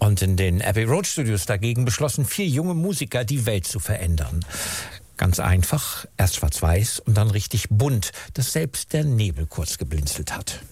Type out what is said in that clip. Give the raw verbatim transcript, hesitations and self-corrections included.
Und in den Abbey Road Studios dagegen beschlossen vier junge Musiker, die Welt zu verändern. Ganz einfach, erst schwarz-weiß und dann richtig bunt, dass selbst der Nebel kurz geblinzelt hat.